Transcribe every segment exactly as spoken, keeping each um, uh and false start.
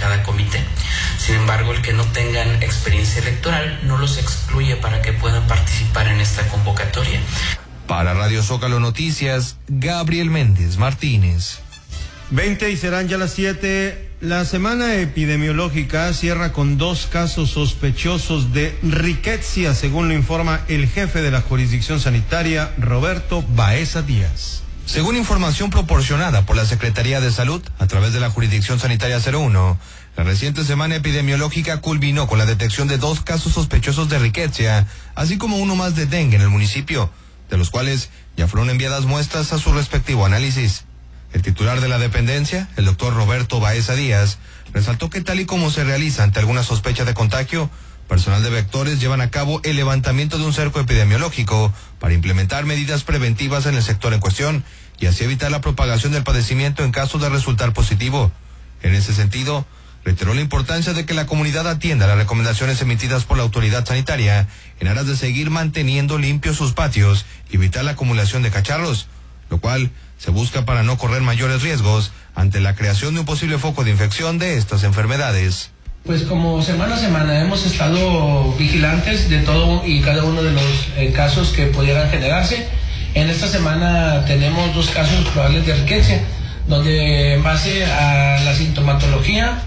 cada comité. Sin embargo, el que no tengan experiencia electoral no los excluye para que puedan participar en esta convocatoria. Para Radio Zócalo Noticias, Gabriel Méndez Martínez. veinte y serán ya las siete. La semana epidemiológica cierra con dos casos sospechosos de riqueza, según lo informa el jefe de la jurisdicción sanitaria, Roberto Baeza Díaz. Según información proporcionada por la Secretaría de Salud a través de la Jurisdicción Sanitaria cero uno, la reciente semana epidemiológica culminó con la detección de dos casos sospechosos de riqueza, así como uno más de dengue en el municipio, de los cuales ya fueron enviadas muestras a su respectivo análisis. El titular de la dependencia, el doctor Roberto Baeza Díaz, resaltó que tal y como se realiza ante alguna sospecha de contagio, personal de vectores llevan a cabo el levantamiento de un cerco epidemiológico para implementar medidas preventivas en el sector en cuestión y así evitar la propagación del padecimiento en caso de resultar positivo. En ese sentido, reiteró la importancia de que la comunidad atienda las recomendaciones emitidas por la autoridad sanitaria en aras de seguir manteniendo limpios sus patios y evitar la acumulación de cacharros, lo cual se busca para no correr mayores riesgos ante la creación de un posible foco de infección de estas enfermedades. Pues como semana a semana hemos estado vigilantes de todo y cada uno de los eh, casos que pudieran generarse. En esta semana tenemos dos casos probables de riqueza, donde en base a la sintomatología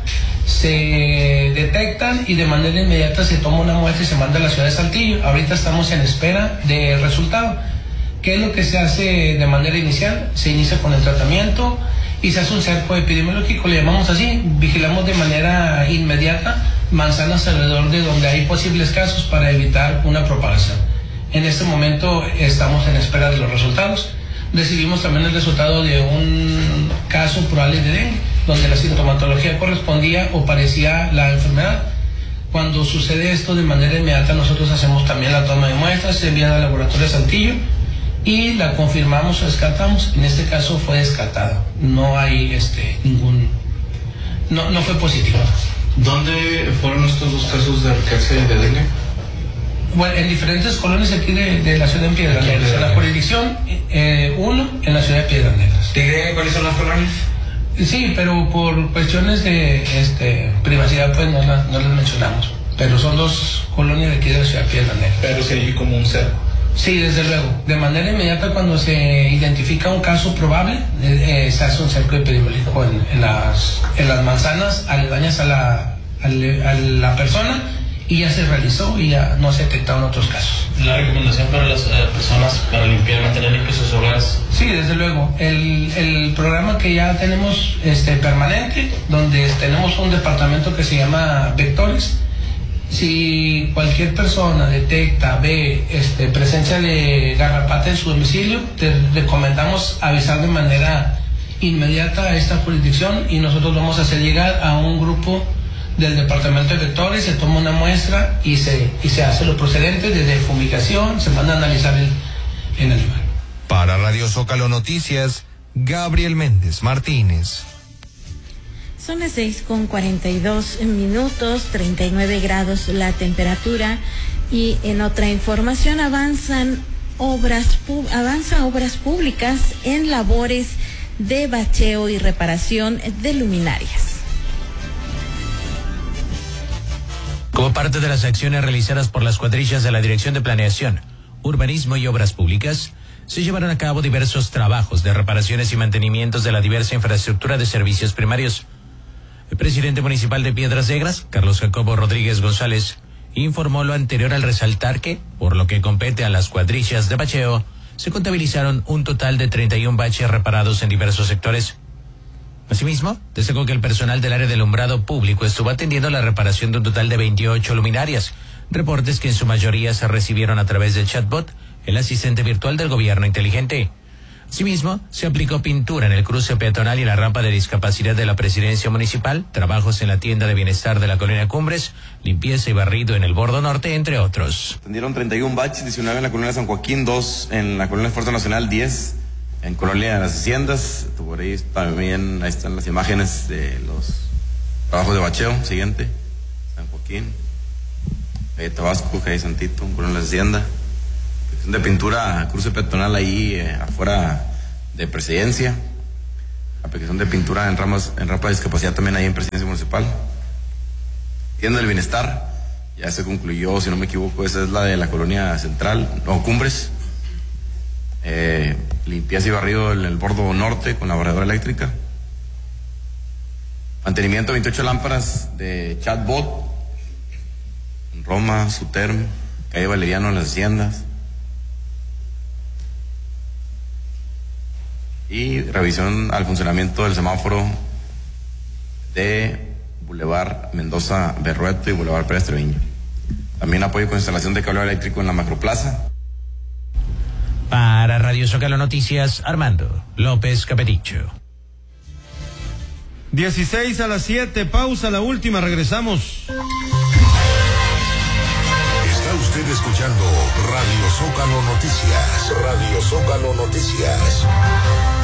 se detectan y de manera inmediata se toma una muestra y se manda a la ciudad de Saltillo. Ahorita estamos en espera de resultado. ¿Qué es lo que se hace de manera inicial? Se inicia con el tratamiento y se hace un cerco epidemiológico, le llamamos así. Vigilamos de manera inmediata manzanas alrededor de donde hay posibles casos para evitar una propagación. En este momento estamos en espera de los resultados. Recibimos también el resultado de un caso probable de dengue, donde la sintomatología correspondía o parecía la enfermedad. Cuando sucede esto de manera inmediata, nosotros hacemos también la toma de muestras, se envía al laboratorio de Saltillo y la confirmamos o descartamos. En este caso fue descartado, no hay este ningún, no, no fue positivo. ¿Dónde fueron estos dos casos de riqueza y de dengue? Bueno, en diferentes colonias aquí de, de la ciudad de Piedras Negras. En la jurisdicción eh, uno, en la ciudad de Piedras Negras. ¿Tiene cuáles son las colonias? Sí, pero por cuestiones de este, privacidad pues no, la, no las mencionamos. Pero son dos colonias de aquí de la ciudad de Piedras Negras. Pero sí hay como un cerco. Sí, desde luego. De manera inmediata, cuando se identifica un caso probable, eh, se hace un cerco epidemiológico en, en, las, en las manzanas aledañas a la, a, a la persona, y ya se realizó y ya no se detectaron otros casos. ¿La recomendación para las eh, personas para limpiar, mantener limpios sus hogares? Sí, desde luego. El, el programa que ya tenemos este, permanente, donde tenemos un departamento que se llama Vectores. Si cualquier persona detecta, ve este, presencia de garrapata en su domicilio, te recomendamos avisar de manera inmediata a esta jurisdicción y nosotros vamos a hacer llegar a un grupo del departamento de vectores, se toma una muestra y se, y se hace lo procedente desde fumigación, se manda a analizar el, el animal. Para Radio Zócalo Noticias, Gabriel Méndez Martínez. Son las seis con cuarenta y dos minutos, treinta y nueve grados la temperatura, y en otra información avanzan obras avanzan obras públicas en labores de bacheo y reparación de luminarias. Como parte de las acciones realizadas por las cuadrillas de la Dirección de Planeación, Urbanismo y Obras Públicas, se llevaron a cabo diversos trabajos de reparaciones y mantenimientos de la diversa infraestructura de servicios primarios. El presidente municipal de Piedras Negras, Carlos Jacobo Rodríguez González, informó lo anterior al resaltar que, por lo que compete a las cuadrillas de bacheo, se contabilizaron un total de treinta y un baches reparados en diversos sectores. Asimismo, destacó que el personal del área de alumbrado público estuvo atendiendo la reparación de un total de veintiocho luminarias, reportes que en su mayoría se recibieron a través del chatbot, el asistente virtual del gobierno inteligente. Asimismo, se aplicó pintura en el cruce peatonal y la rampa de discapacidad de la presidencia municipal, trabajos en la tienda de bienestar de la colonia Cumbres, limpieza y barrido en el Bordo Norte, entre otros. Atendieron treinta y un baches, diecinueve en la colonia San Joaquín, dos en la colonia Esfuerzo Nacional, diez en colonia de las Haciendas. Por ahí también, ahí están las imágenes de los trabajos de bacheo. Siguiente, San Joaquín, calle Tabasco, calle Santito, colonia de las Haciendas. De pintura, cruce peatonal ahí eh, afuera de presidencia. aplicación de pintura en ramas, en rampa de discapacidad también ahí en Presidencia Municipal. Tienda del Bienestar, ya se concluyó, si no me equivoco, esa es la de la Colonia Central, o Cumbres. Eh, limpieza y barrido en el bordo norte con la barredora eléctrica. Mantenimiento de veintiocho lámparas de chatbot en Roma, Suterm, calle Valeriano en las Haciendas. Y revisión al funcionamiento del semáforo de Boulevard Mendoza Berrueto y Boulevard Pérez Treviño. También apoyo con instalación de cable eléctrico en la Macroplaza. Para Radio Zócalo Noticias, Armando López Capeticho. dieciséis a las siete, pausa, la última, regresamos. Está usted escuchando Radio Zócalo Noticias. Radio Zócalo Noticias.